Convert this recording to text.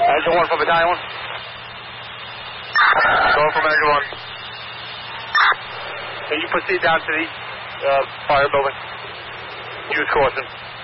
Manager 1 for Battalion 1. Go for Manager 1. Can you proceed down to the fire building? Use caution.